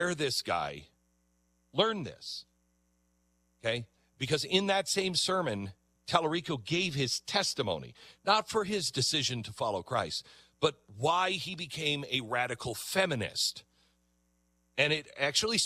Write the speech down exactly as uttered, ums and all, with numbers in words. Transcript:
this guy learned this, okay? Because in that same sermon, Tallarico gave his testimony, not for his decision to follow Christ, but why he became a radical feminist. And it actually